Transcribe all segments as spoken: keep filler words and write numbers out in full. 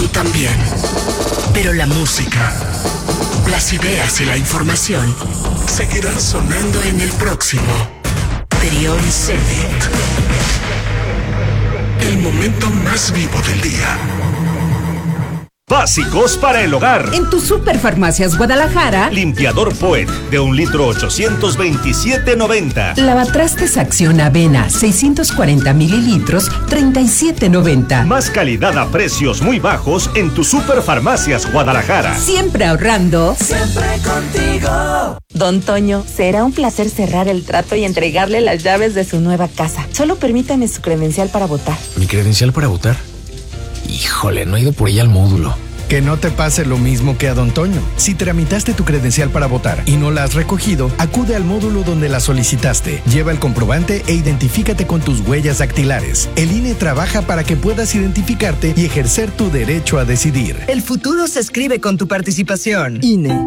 también. Pero la música, las ideas y la información seguirán sonando en el próximo Trión Zenit. El momento más vivo del día. Básicos para el hogar. En tu Superfarmacias Guadalajara. Limpiador Poet de un litro ochocientos veintisiete noventa. Lavatrastes Acción Avena seiscientos cuarenta mililitros treinta y siete noventa. Más calidad a precios muy bajos en tu Superfarmacias Guadalajara. Siempre ahorrando. Siempre contigo. Don Toño, será un placer cerrar el trato y entregarle las llaves de su nueva casa. Solo permítame su credencial para votar. ¿Mi credencial para votar? Híjole, no he ido por ella al módulo. Que no te pase lo mismo que a Don Toño. Si tramitaste tu credencial para votar y no la has recogido, acude al módulo donde la solicitaste. Lleva el comprobante e identifícate con tus huellas dactilares. El I N E trabaja para que puedas identificarte y ejercer tu derecho a decidir. El futuro se escribe con tu participación. I N E.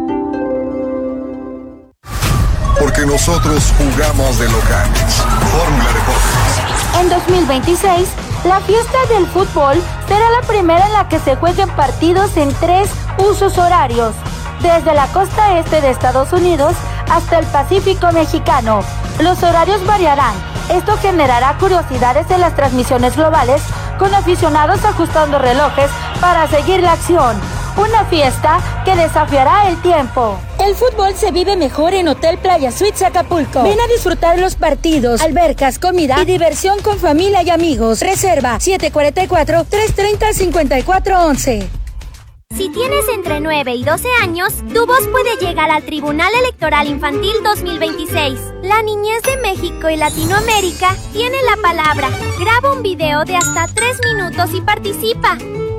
Porque nosotros jugamos de locales. Fórmula Deportes. En dos mil veintiséis, la fiesta del fútbol será la primera en la que se jueguen partidos en tres usos horarios, desde la costa este de Estados Unidos hasta el Pacífico mexicano. Los horarios variarán. Esto generará curiosidades en las transmisiones globales, con aficionados ajustando relojes para seguir la acción. Una fiesta que desafiará el tiempo. El fútbol se vive mejor en Hotel Playa Suites Acapulco. Ven a disfrutar los partidos, albercas, comida y diversión con familia y amigos. Reserva siete cuatro cuatro, tres tres cero, cinco cuatro once. Si tienes entre nueve y doce años, tu voz puede llegar al Tribunal Electoral Infantil dos mil veintiséis. La niñez de México y Latinoamérica tiene la palabra. Graba un video de hasta tres minutos y participa.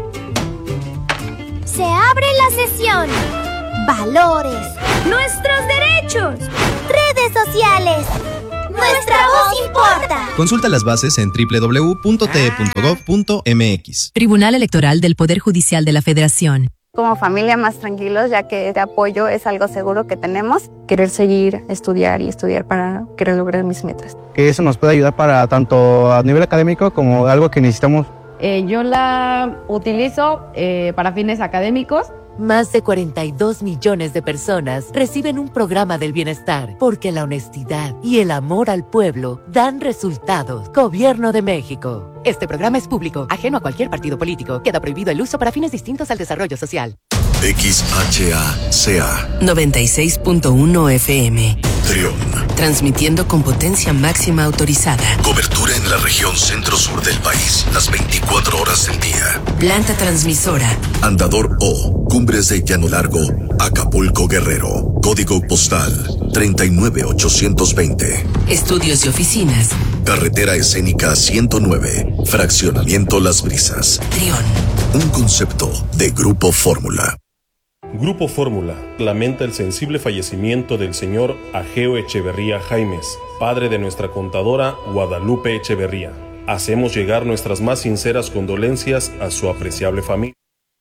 Se abre la sesión. Valores. Nuestros derechos. Redes sociales. Nuestra voz importa. Consulta las bases en doble u doble u doble u punto t e punto gov punto m x. Tribunal Electoral del Poder Judicial de la Federación. Como familia más tranquilos, ya que este apoyo es algo seguro que tenemos. Querer seguir, estudiar y estudiar para querer lograr mis metas. Que eso nos puede ayudar para tanto a nivel académico como algo que necesitamos. Eh, yo la utilizo eh, para fines académicos. Más de cuarenta y dos millones de personas reciben un programa del bienestar porque la honestidad y el amor al pueblo dan resultados. Gobierno de México. Este programa es público, ajeno a cualquier partido político. Queda prohibido el uso para fines distintos al desarrollo social. X H A C A noventa y seis punto uno F M. Trión. Transmitiendo con potencia máxima autorizada. Cobertura en la región centro-sur del país, las veinticuatro horas del día. Planta transmisora. Andador O, Cumbres de Llano Largo, Acapulco, Guerrero. Código postal treinta y nueve mil ochocientos veinte. Estudios y oficinas. Carretera escénica ciento nueve. Fraccionamiento Las Brisas. Trión. Un concepto de Grupo Fórmula. Grupo Fórmula lamenta el sensible fallecimiento del señor Ageo Echeverría Jaimes, padre de nuestra contadora Guadalupe Echeverría. Hacemos llegar nuestras más sinceras condolencias a su apreciable familia.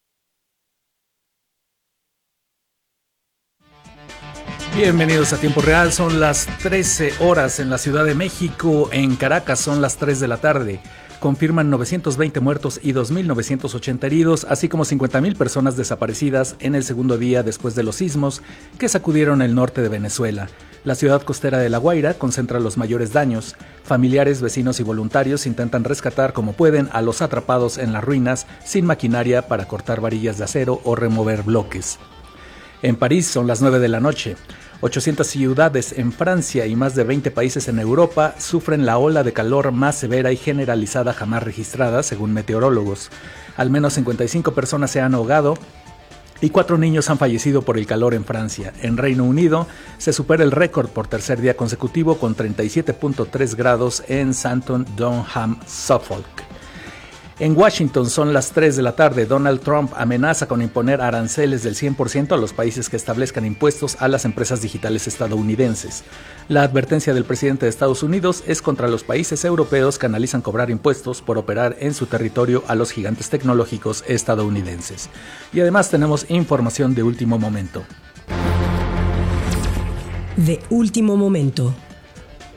Bienvenidos a Tiempo Real, son las trece horas en la Ciudad de México, en Caracas son las tres de la tarde. Confirman novecientos veinte muertos y dos mil novecientos ochenta heridos, así como cincuenta mil personas desaparecidas en el segundo día después de los sismos que sacudieron el norte de Venezuela. La ciudad costera de La Guaira concentra los mayores daños. Familiares, vecinos y voluntarios intentan rescatar como pueden a los atrapados en las ruinas sin maquinaria para cortar varillas de acero o remover bloques. En París son las nueve de la noche. ochocientas ciudades en Francia y más de veinte países en Europa sufren la ola de calor más severa y generalizada jamás registrada, según meteorólogos. Al menos cincuenta y cinco personas se han ahogado y cuatro niños han fallecido por el calor en Francia. En Reino Unido se supera el récord por tercer día consecutivo con treinta y siete punto tres grados en Santon-Donham, Suffolk. En Washington son las tres de la tarde. Donald Trump amenaza con imponer aranceles del cien por ciento a los países que establezcan impuestos a las empresas digitales estadounidenses. La advertencia del presidente de Estados Unidos es contra los países europeos que analizan cobrar impuestos por operar en su territorio a los gigantes tecnológicos estadounidenses. Y además tenemos información de último momento. De último momento.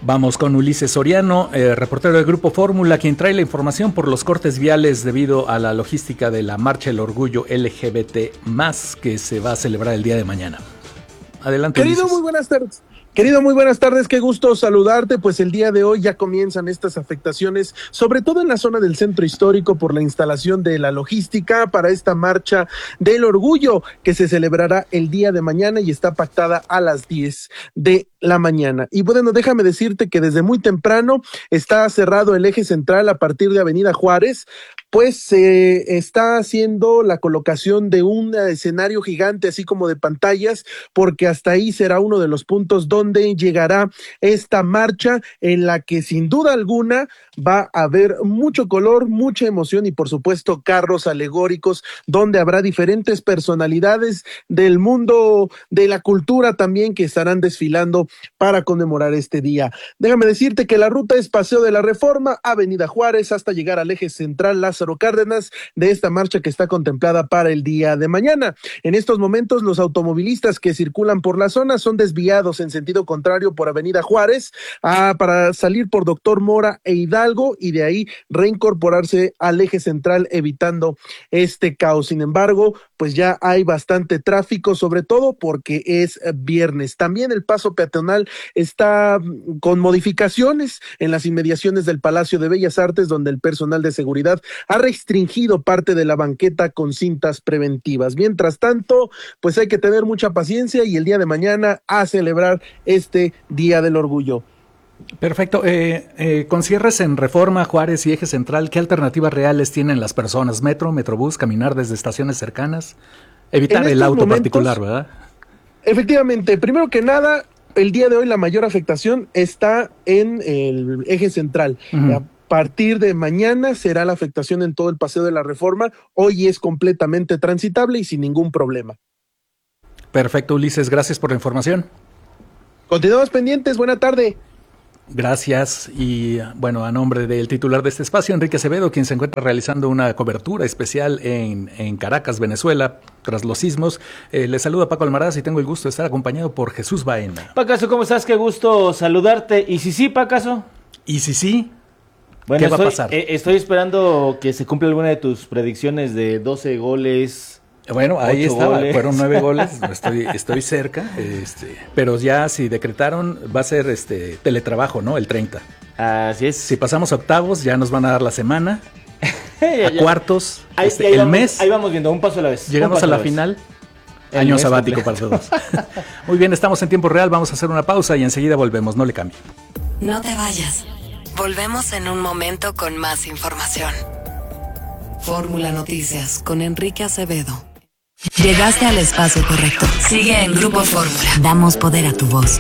Vamos con Ulises Soriano, eh, reportero del Grupo Fórmula, quien trae la información por los cortes viales debido a la logística de la Marcha del Orgullo L G B T más, que se va a celebrar el día de mañana. Adelante, Querido, Ulises. muy buenas tardes. Querido, muy buenas tardes, qué gusto saludarte, pues el día de hoy ya comienzan estas afectaciones, sobre todo en la zona del centro histórico por la instalación de la logística para esta marcha del orgullo que se celebrará el día de mañana y está pactada a las diez de la mañana. Y bueno, déjame decirte que desde muy temprano está cerrado el eje central a partir de Avenida Juárez, pues se eh, está haciendo la colocación de un escenario gigante, así como de pantallas, porque hasta ahí será uno de los puntos donde llegará esta marcha, en la que sin duda alguna va a haber mucho color, mucha emoción y por supuesto carros alegóricos, donde habrá diferentes personalidades del mundo de la cultura también que estarán desfilando para conmemorar este día. Déjame decirte que la ruta es Paseo de la Reforma, Avenida Juárez, hasta llegar al eje central Lázaro Cárdenas de esta marcha que está contemplada para el día de mañana. En estos momentos los automovilistas que circulan por la zona son desviados en sentido contrario por Avenida Juárez ah, para salir por Doctor Mora e Hidalgo y de ahí reincorporarse al eje central evitando este caos. Sin embargo, pues ya hay bastante tráfico, sobre todo porque es viernes. También el paso peatonal está con modificaciones en las inmediaciones del Palacio de Bellas Artes, donde el personal de seguridad ha restringido parte de la banqueta con cintas preventivas. Mientras tanto, pues hay que tener mucha paciencia y el día de mañana a celebrar este Día del Orgullo. Perfecto. Eh, eh, con cierres en Reforma, Juárez y Eje Central, ¿qué alternativas reales tienen las personas? ¿Metro, metrobús, caminar desde estaciones cercanas? Evitar el auto momentos, particular, ¿verdad? Efectivamente. Primero que nada, el día de hoy la mayor afectación está en el Eje Central. Uh-huh. A partir de mañana será la afectación en todo el Paseo de la Reforma. Hoy es completamente transitable y sin ningún problema. Perfecto, Ulises. Gracias por la información. Continuamos pendientes. Buena tarde. Gracias. Y bueno, a nombre del titular de este espacio, Enrique Acevedo, quien se encuentra realizando una cobertura especial en, en Caracas, Venezuela, tras los sismos, eh, le saluda Paco Almaraz y tengo el gusto de estar acompañado por Jesús Baena. Pacaso, ¿cómo estás? Qué gusto saludarte. ¿Y si sí, Pacaso? ¿Y si sí? Bueno, ¿Qué estoy, va a pasar? Eh, estoy esperando que se cumpla alguna de tus predicciones de doce goles. Bueno, ahí estaba, goles. Fueron nueve goles, estoy, estoy cerca, este, pero ya si decretaron va a ser este teletrabajo, ¿no? El treinta. Así es. Si pasamos a octavos ya nos van a dar la semana, ya, a ya. cuartos, Ahí, este, ahí el vamos, mes. Ahí vamos viendo, un paso a la vez. Llegamos a la a final, el año mes sabático completo. para todos. Muy bien, estamos en tiempo real, vamos a hacer una pausa y enseguida volvemos, no le cambie. No te vayas, volvemos en un momento con más información. Fórmula Noticias con Enrique Acevedo. Llegaste al espacio correcto. Sigue en Grupo Fórmula. Damos poder a tu voz.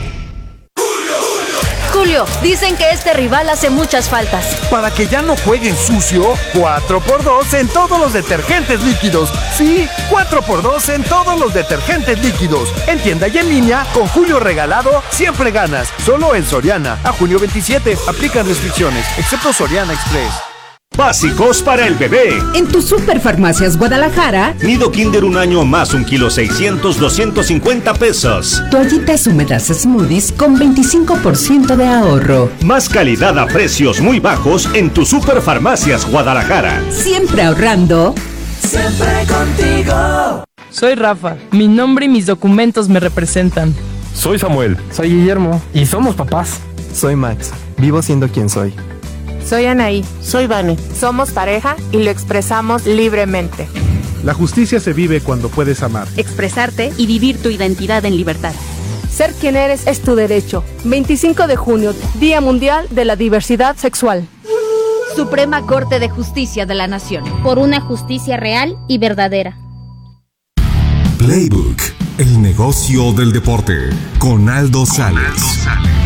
Julio, dicen que este rival hace muchas faltas. Para que ya no jueguen sucio, cuatro por dos en todos los detergentes líquidos. Sí, cuatro por dos en todos los detergentes líquidos. En tienda y en línea, con Julio regalado, siempre ganas. Solo en Soriana. A junio veintisiete, aplican restricciones, excepto Soriana Express. Básicos para el bebé. En tu Superfarmacias Guadalajara, Nido Kinder un año más un kilo seiscientos, doscientos cincuenta pesos. Toallitas húmedas Smoothies con veinticinco por ciento de ahorro. Más calidad a precios muy bajos en tu Superfarmacias Guadalajara. Siempre ahorrando. Siempre contigo. Soy Rafa. Mi nombre y mis documentos me representan. Soy Samuel. Soy Guillermo. Y somos papás. Soy Max. Vivo siendo quien soy. Soy Anaí. Soy Vane. Somos pareja y lo expresamos libremente. La justicia se vive cuando puedes amar, expresarte y vivir tu identidad en libertad. Ser quien eres es tu derecho. veinticinco de junio, Día Mundial de la Diversidad Sexual. Suprema Corte de Justicia de la Nación. Por una justicia real y verdadera. Playbook, el negocio del deporte, con Aldo Sales.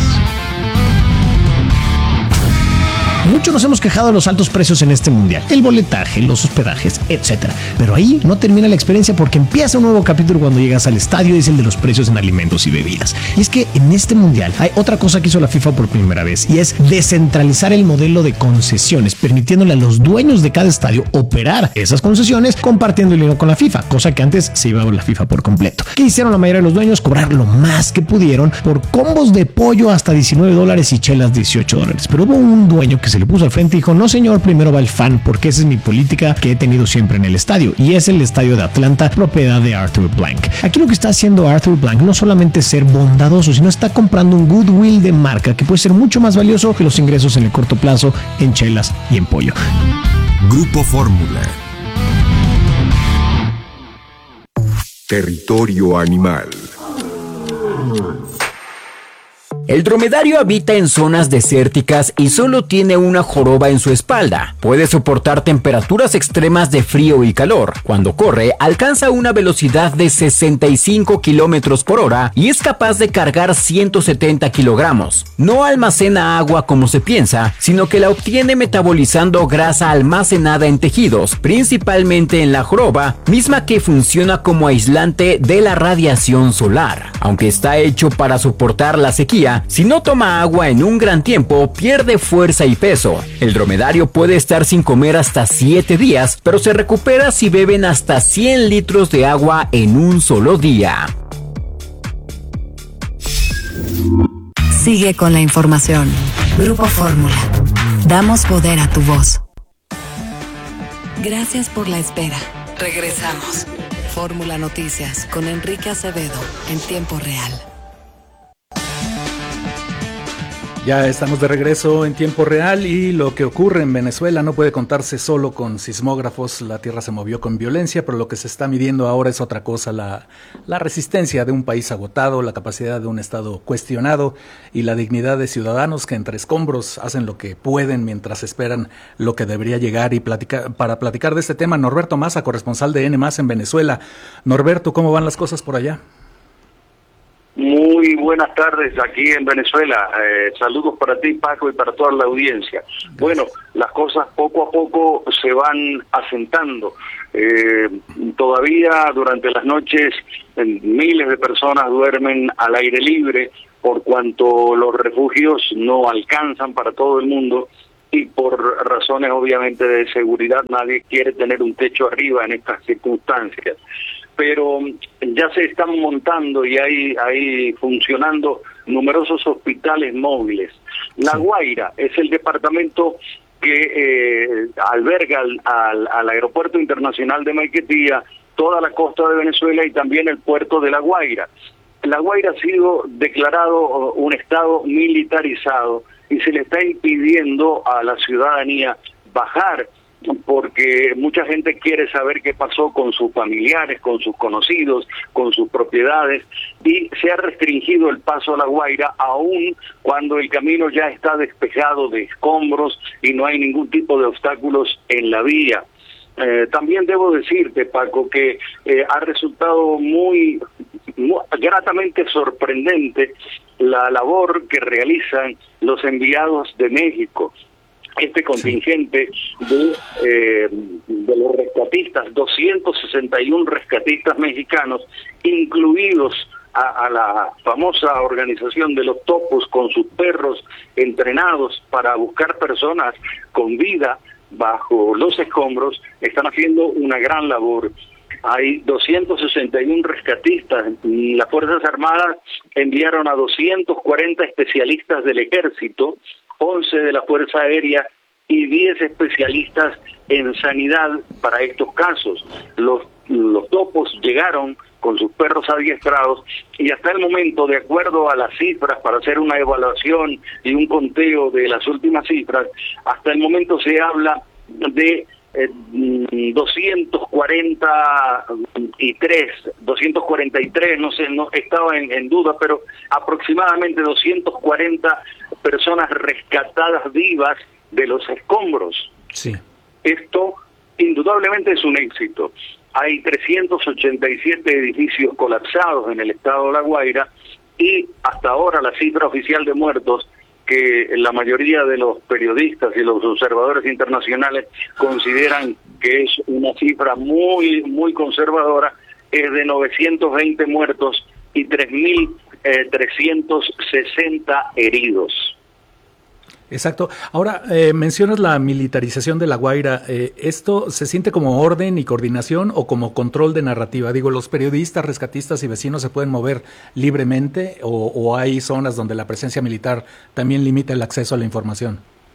Muchos nos hemos quejado de los altos precios en este mundial, el boletaje, los hospedajes, etcétera. Pero ahí no termina la experiencia porque empieza un nuevo capítulo cuando llegas al estadio, es el de los precios en alimentos y bebidas. Y es que en este mundial hay otra cosa que hizo la FIFA por primera vez y es descentralizar el modelo de concesiones, permitiéndole a los dueños de cada estadio operar esas concesiones compartiendo el dinero con la FIFA, cosa que antes se llevaba la FIFA por completo. ¿Qué hicieron la mayoría de los dueños? Cobrar lo más que pudieron por combos de pollo hasta diecinueve dólares y chelas dieciocho dólares. Pero hubo un dueño que se le puso al frente y dijo, no señor, primero va el fan, porque esa es mi política que he tenido siempre en el estadio, y es el estadio de Atlanta, propiedad de Arthur Blank. Aquí lo que está haciendo Arthur Blank no solamente es ser bondadoso, sino está comprando un goodwill de marca que puede ser mucho más valioso que los ingresos en el corto plazo en chelas y en pollo. Grupo Fórmula. Territorio animal. El dromedario habita en zonas desérticas y solo tiene una joroba en su espalda. Puede soportar temperaturas extremas de frío y calor. Cuando corre, alcanza una velocidad de sesenta y cinco kilómetros por hora y es capaz de cargar ciento setenta kilogramos. No almacena agua como se piensa, sino que la obtiene metabolizando grasa almacenada en tejidos, principalmente en la joroba, misma que funciona como aislante de la radiación solar. Aunque está hecho para soportar la sequía, si no toma agua en un gran tiempo, pierde fuerza y peso. El dromedario puede estar sin comer hasta siete días, pero se recupera si beben hasta cien litros de agua en un solo día. Sigue con la información. Grupo Fórmula. Damos poder a tu voz. Gracias por la espera. Regresamos. Fórmula Noticias con Enrique Acevedo en tiempo real. Ya estamos de regreso en tiempo real y lo que ocurre en Venezuela no puede contarse solo con sismógrafos. La tierra se movió con violencia, pero lo que se está midiendo ahora es otra cosa, la, la resistencia de un país agotado, la capacidad de un Estado cuestionado y la dignidad de ciudadanos que entre escombros hacen lo que pueden mientras esperan lo que debería llegar. Y platicar, para platicar de este tema, Norberto Maza, corresponsal de N más en Venezuela. Norberto, ¿cómo van las cosas por allá? Muy buenas tardes aquí en Venezuela. Eh, saludos para ti, Paco, y para toda la audiencia. Gracias. Bueno, las cosas poco a poco se van asentando. Eh, todavía durante las noches miles de personas duermen al aire libre por cuanto los refugios no alcanzan para todo el mundo y por razones obviamente de seguridad nadie quiere tener un techo arriba en estas circunstancias. Pero ya se están montando y hay, hay funcionando numerosos hospitales móviles. La Guaira es el departamento que eh, alberga al, al, al Aeropuerto Internacional de Maiquetía, toda la costa de Venezuela y también el puerto de La Guaira. La Guaira ha sido declarado un estado militarizado y se le está impidiendo a la ciudadanía bajar, porque mucha gente quiere saber qué pasó con sus familiares, con sus conocidos, con sus propiedades, y se ha restringido el paso a La Guaira aún cuando el camino ya está despejado de escombros y no hay ningún tipo de obstáculos en la vía. Eh, también debo decirte, Paco, que eh, ha resultado muy, muy gratamente sorprendente la labor que realizan los enviados de México. Este contingente de, eh, de los rescatistas, doscientos sesenta y uno rescatistas mexicanos, incluidos a, a la famosa organización de los topos con sus perros entrenados para buscar personas con vida bajo los escombros, están haciendo una gran labor. Hay doscientos sesenta y uno rescatistas. Las Fuerzas Armadas enviaron a doscientos cuarenta especialistas del Ejército, once de la Fuerza Aérea y diez especialistas en sanidad para estos casos. Los, los topos llegaron con sus perros adiestrados y hasta el momento, de acuerdo a las cifras, para hacer una evaluación y un conteo de las últimas cifras, hasta el momento se habla de eh, doscientos cuarenta y tres, doscientos cuarenta y tres, no sé, no estaba en, en duda, pero aproximadamente doscientos cuarenta personas rescatadas vivas de los escombros. Sí. Esto indudablemente es un éxito. Hay trescientos ochenta y siete edificios colapsados en el estado de La Guaira y hasta ahora la cifra oficial de muertos, que la mayoría de los periodistas y los observadores internacionales consideran que es una cifra muy, muy conservadora, es de novecientos veinte muertos y tres mil trescientos sesenta heridos. Exacto. Ahora, eh, mencionas la militarización de La Guaira. Eh, ¿Esto se siente como orden y coordinación o como control de narrativa? Digo, ¿los periodistas, rescatistas y vecinos se pueden mover libremente o, o hay zonas donde la presencia militar también limita el acceso a la información?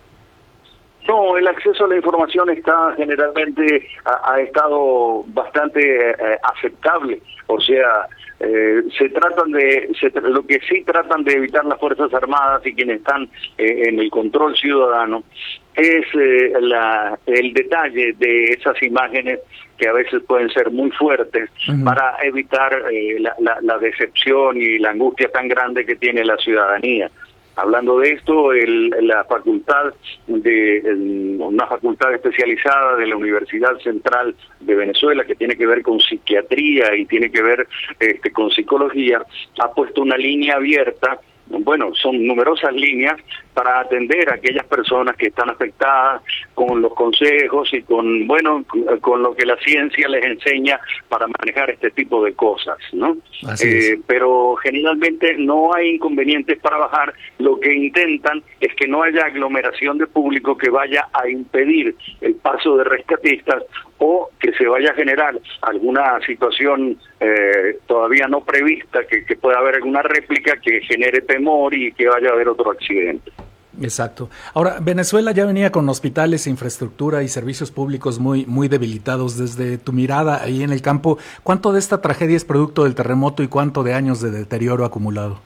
No, el acceso a la información está generalmente, ha, ha estado bastante eh, aceptable, o sea, eh, se tratan de, se, lo que sí tratan de evitar las Fuerzas Armadas y quienes están eh, en el control ciudadano es eh, la, el detalle de esas imágenes que a veces pueden ser muy fuertes uh-huh. para evitar eh, la, la, la decepción y la angustia tan grande que tiene la ciudadanía. Hablando de esto, el, la facultad de el, una facultad especializada de la Universidad Central de Venezuela que tiene que ver con psiquiatría y tiene que ver este, con psicología, ha puesto una línea abierta. Bueno, son numerosas líneas para atender a aquellas personas que están afectadas con los consejos y con, bueno, con lo que la ciencia les enseña para manejar este tipo de cosas, ¿no? Así eh, es. Pero generalmente no hay inconvenientes para bajar. Lo que intentan es que no haya aglomeración de público que vaya a impedir el paso de rescatistas o que se vaya a generar alguna situación eh, todavía no prevista, que, que pueda haber alguna réplica que genere temor y que vaya a haber otro accidente. Exacto. Ahora, Venezuela ya venía con hospitales, infraestructura y servicios públicos muy, muy debilitados. Desde tu mirada ahí en el campo, ¿cuánto de esta tragedia es producto del terremoto y cuánto de años de deterioro acumulado?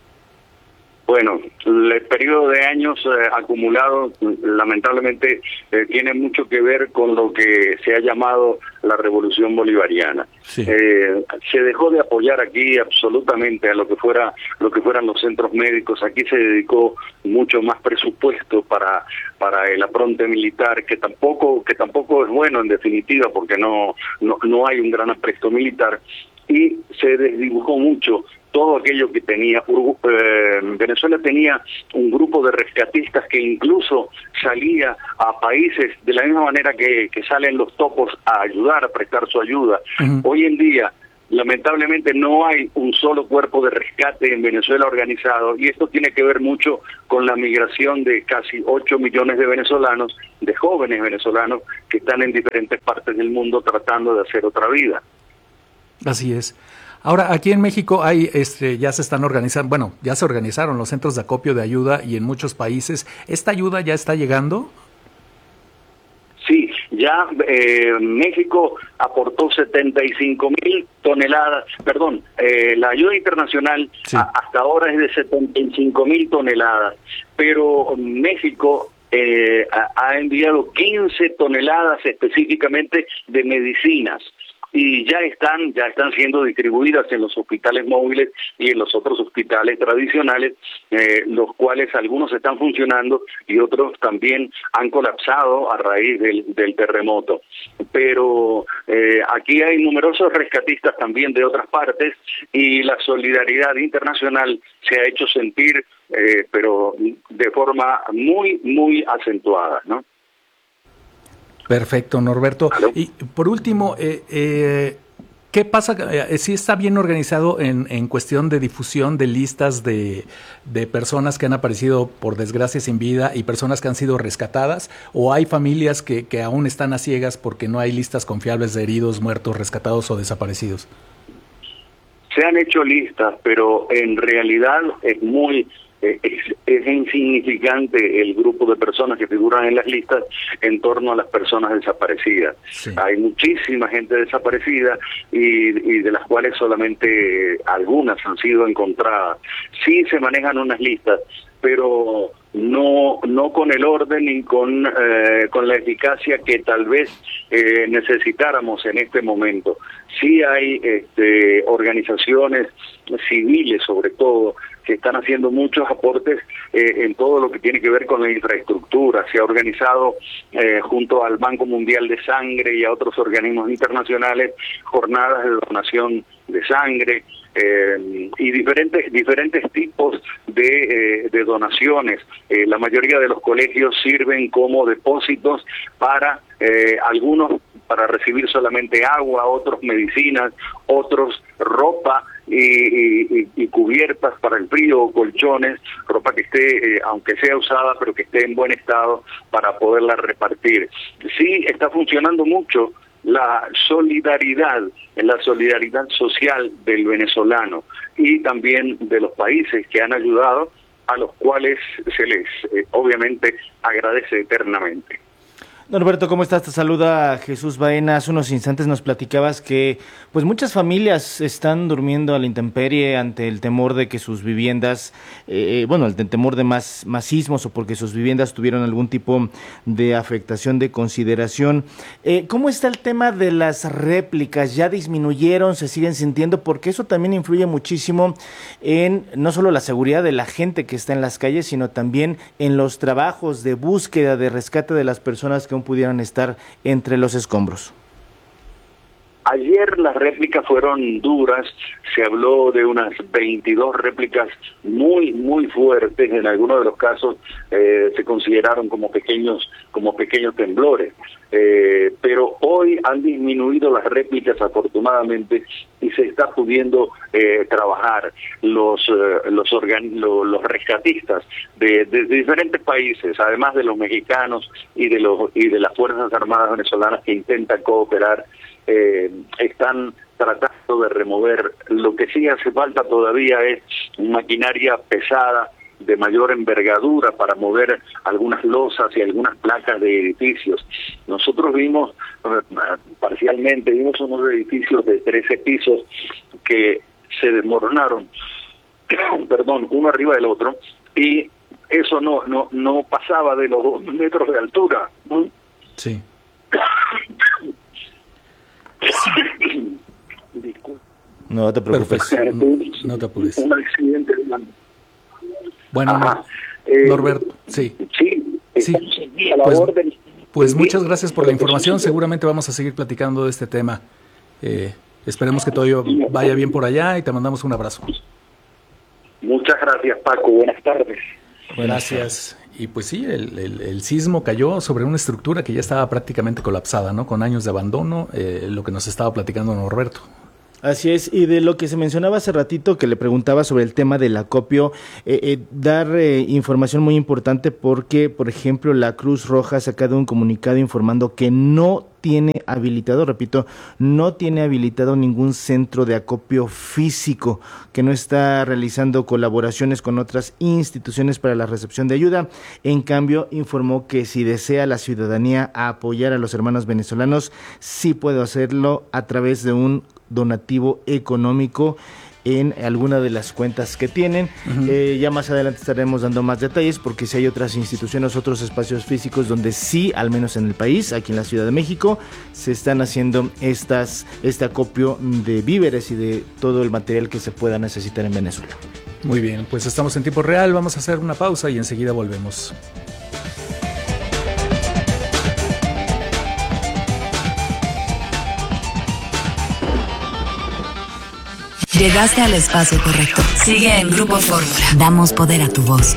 Bueno, el periodo de años eh, acumulados lamentablemente eh, tiene mucho que ver con lo que se ha llamado la revolución bolivariana. Sí. Eh, se dejó de apoyar aquí absolutamente a lo que fuera lo que fueran los centros médicos. Aquí se dedicó mucho más presupuesto para para el apronte militar, que tampoco que tampoco es bueno en definitiva, porque no no no hay un gran apresto militar, y se desdibujó mucho todo aquello que tenía. Eh, Venezuela tenía un grupo de rescatistas que incluso salía a países de la misma manera que, que salen los topos a ayudar, a prestar su ayuda. Uh-huh. Hoy en día, lamentablemente, no hay un solo cuerpo de rescate en Venezuela organizado, y esto tiene que ver mucho con la migración de casi ocho millones de venezolanos, de jóvenes venezolanos, que están en diferentes partes del mundo tratando de hacer otra vida. Así es. Ahora, aquí en México hay, este, ya se están organizando, bueno, ya se organizaron los centros de acopio de ayuda y en muchos países. ¿Esta ayuda ya está llegando? Sí, ya eh, México aportó setenta y cinco mil toneladas, perdón, eh, la ayuda internacional sí. a, hasta ahora es de setenta y cinco mil toneladas, pero México eh, ha, ha enviado quince toneladas específicamente de medicinas. Y ya están, ya están siendo distribuidas en los hospitales móviles y en los otros hospitales tradicionales, eh, los cuales algunos están funcionando y otros también han colapsado a raíz del, del terremoto. Pero eh, aquí hay numerosos rescatistas también de otras partes y la solidaridad internacional se ha hecho sentir, eh, pero de forma muy, muy acentuada, ¿no? Perfecto, Norberto. ¿Aló? Y por último, eh, eh, ¿qué pasa? Eh, ¿Sí está bien organizado en, en cuestión de difusión de listas de, de personas que han aparecido por desgracia sin vida y personas que han sido rescatadas? ¿O hay familias que, que aún están a ciegas porque no hay listas confiables de heridos, muertos, rescatados o desaparecidos? Se han hecho listas, pero en realidad es muy... Es, es insignificante el grupo de personas que figuran en las listas en torno a las personas desaparecidas. Sí. Hay muchísima gente desaparecida y, y de las cuales solamente algunas han sido encontradas. Sí se manejan unas listas, pero no no con el orden y con eh, con la eficacia que tal vez eh, necesitáramos en este momento. Sí hay este, organizaciones civiles, sobre todo, que están haciendo muchos aportes eh, en todo lo que tiene que ver con la infraestructura. Se ha organizado eh, junto al Banco Mundial de Sangre y a otros organismos internacionales jornadas de donación de sangre eh, y diferentes diferentes tipos de, eh, de donaciones. Eh, la mayoría de los colegios sirven como depósitos para eh, algunos para recibir solamente agua, otros medicinas, otros ropa, y, y, y cubiertas para el frío, colchones, ropa que esté, eh, aunque sea usada, pero que esté en buen estado para poderla repartir. Sí, está funcionando mucho la solidaridad, la solidaridad social del venezolano y también de los países que han ayudado, a los cuales se les eh, obviamente agradece eternamente. Norberto, ¿cómo estás? Te saluda Jesús Baena. Hace unos instantes nos platicabas que pues muchas familias están durmiendo a la intemperie ante el temor de que sus viviendas, eh, bueno, el temor de más, más sismos o porque sus viviendas tuvieron algún tipo de afectación de consideración. Eh, ¿Cómo está el tema de las réplicas? ¿Ya disminuyeron? ¿Se siguen sintiendo? Porque eso también influye muchísimo en no solo la seguridad de la gente que está en las calles, sino también en los trabajos de búsqueda, de rescate de las personas que aún pudieran estar entre los escombros. Ayer las réplicas fueron duras, se habló de unas veintidós réplicas muy, muy fuertes, en algunos de los casos eh, se consideraron como pequeños, como pequeños temblores, eh, pero hoy han disminuido las réplicas afortunadamente y se está pudiendo eh, trabajar. Los eh, los, organ los los rescatistas de, de, de diferentes países, además de los mexicanos y de los y de las Fuerzas Armadas venezolanas que intentan cooperar, Eh, están tratando de remover. Lo que sí hace falta todavía es maquinaria pesada de mayor envergadura para mover algunas losas y algunas placas de edificios. Nosotros vimos eh, parcialmente, vimos unos edificios de trece pisos que se desmoronaron, perdón, uno arriba del otro, y eso no no no pasaba de los dos metros de altura. ¿no? Sí. No te preocupes. No, no te apures. Un accidente. Bueno, Ajá. Eh, Norberto, sí. Sí, sí. A la pues, orden. pues muchas gracias por la información. Seguramente vamos a seguir platicando de este tema. Eh, esperemos que todo vaya bien por allá y te mandamos un abrazo. Muchas gracias, Paco. Buenas tardes. Gracias. Y pues sí, el, el, el sismo cayó sobre una estructura que ya estaba prácticamente colapsada, ¿no? Con años de abandono, eh, lo que nos estaba platicando Norberto. Así es, y de lo que se mencionaba hace ratito, que le preguntaba sobre el tema del acopio, eh, eh, dar eh, información muy importante porque, por ejemplo, la Cruz Roja ha sacado un comunicado informando que no tiene habilitado, repito, no tiene habilitado ningún centro de acopio físico, que no está realizando colaboraciones con otras instituciones para la recepción de ayuda. En cambio, informó que si desea la ciudadanía apoyar a los hermanos venezolanos, sí puede hacerlo a través de un donativo económico en alguna de las cuentas que tienen. Uh-huh. Eh, ya más adelante estaremos dando más detalles porque si hay otras instituciones, otros espacios físicos donde sí, al menos en el país, aquí en la Ciudad de México, se están haciendo estas este acopio de víveres y de todo el material que se pueda necesitar en Venezuela. Muy bien, pues estamos en tiempo real, vamos a hacer una pausa y enseguida volvemos. Llegaste al espacio correcto. Sigue en Grupo Fórmula. Damos poder a tu voz.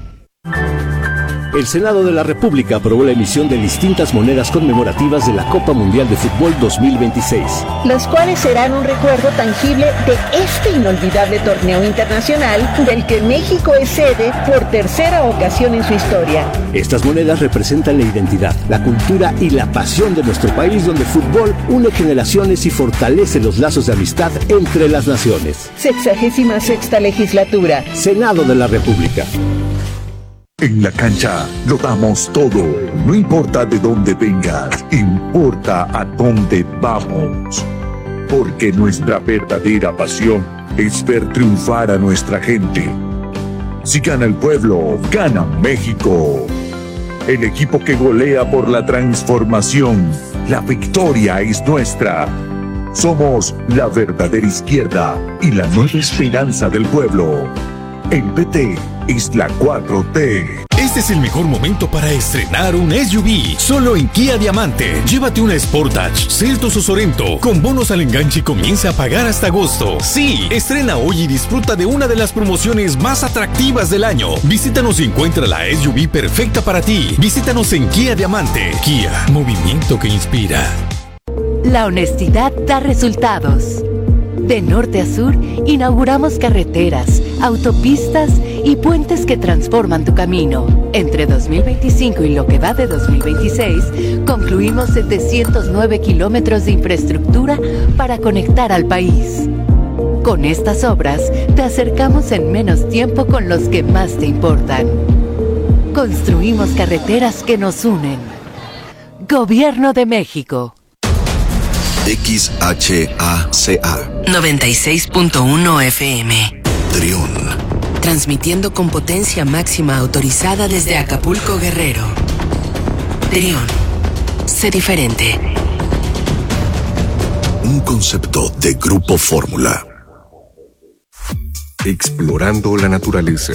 El Senado de la República aprobó la emisión de distintas monedas conmemorativas de la Copa Mundial de Fútbol dos mil veintiséis. Las cuales serán un recuerdo tangible de este inolvidable torneo internacional del que México es sede por tercera ocasión en su historia. Estas monedas representan la identidad, la cultura y la pasión de nuestro país, donde el fútbol une generaciones y fortalece los lazos de amistad entre las naciones. Sexagésima sexta legislatura. Senado de la República. En la cancha lo damos todo, no importa de dónde vengas, importa a dónde vamos. Porque nuestra verdadera pasión es ver triunfar a nuestra gente. Si gana el pueblo, gana México. El equipo que golea por la transformación, la victoria es nuestra. Somos la verdadera izquierda y la nueva esperanza del pueblo. El P T es la cuatro T. Este es el mejor momento para estrenar un S U V. Solo en Kia Diamante. Llévate una Sportage, Celtos o Sorento. Con bonos al enganche y comienza a pagar hasta agosto. Sí, estrena hoy y disfruta de una de las promociones más atractivas del año. Visítanos y encuentra la S U V perfecta para ti. Visítanos en Kia Diamante. Kia, movimiento que inspira. La honestidad da resultados. De norte a sur, inauguramos carreteras, autopistas y puentes que transforman tu camino. Entre dos mil veinticinco y lo que va de dos mil veintiséis, concluimos setecientos nueve kilómetros de infraestructura para conectar al país. Con estas obras, te acercamos en menos tiempo con los que más te importan. Construimos carreteras que nos unen. Gobierno de México. X H A C A noventa y seis punto uno F M. Trión. Transmitiendo con potencia máxima autorizada desde Acapulco, Guerrero. Trión. Sé diferente. Un concepto de Grupo Fórmula. Explorando la naturaleza.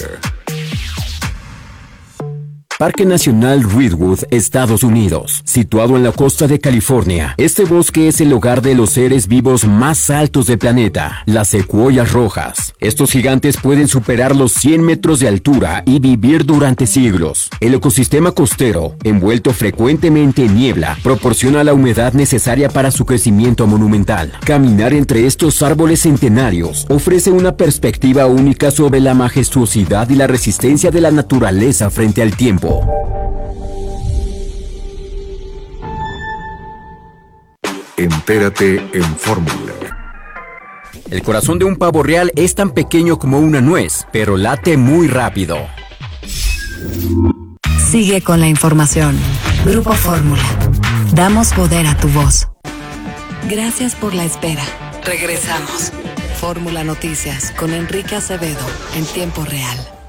Parque Nacional Redwood, Estados Unidos. Situado en la costa de California, este bosque es el hogar de los seres vivos más altos del planeta, las secuoyas rojas. Estos gigantes pueden superar los cien metros de altura y vivir durante siglos. El ecosistema costero, envuelto frecuentemente en niebla, proporciona la humedad necesaria para su crecimiento monumental. Caminar entre estos árboles centenarios ofrece una perspectiva única sobre la majestuosidad y la resistencia de la naturaleza frente al tiempo. Entérate en Fórmula. El corazón de un pavo real es tan pequeño como una nuez, pero late muy rápido. Sigue con la información. Grupo Fórmula. Damos poder a tu voz. Gracias por la espera. Regresamos. Fórmula Noticias con Enrique Acevedo en tiempo real.